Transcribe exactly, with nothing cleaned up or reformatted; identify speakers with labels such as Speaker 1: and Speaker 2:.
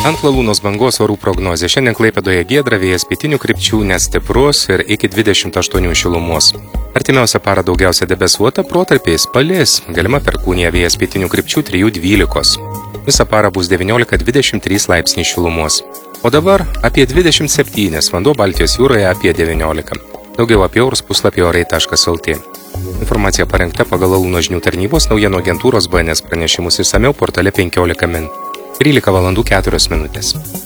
Speaker 1: Ant Lalūnos bangos orų prognozė. Šiandien Klaipėdoje giedra, vėjas pietinių krypčių nestiprus ir iki dvidešimt aštuonių šilumos. Artimiausią parą daugiausia debesuota, protarpiais palis, galima perkūnija, vėjas pietinių krypčių trijų dvylikos. Visą parą bus devyniolika dvidešimt trys laipsniai šilumos. O dabar apie dvidešimt septyni, vanduo Baltijos jūroje apie devyniolika. Daugiau apie orus puslapį orai taškas lt. Informacija parengta pagal Lalūnos žinių tarnybos naujienų agentūros B N S pranešimus išsamiau portale penkiolika min. trylika valandų keturios minutės.